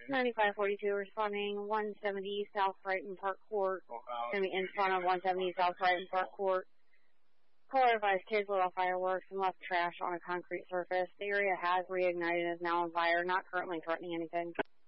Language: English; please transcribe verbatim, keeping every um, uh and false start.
ninety-five forty-two responding one seventy South Brighton Park Court. Going to be in front of one seventy South Brighton Park Court. Caller advised kids lit off fireworks and left trash on a concrete surface. The area has reignited and is now on fire, not currently threatening anything.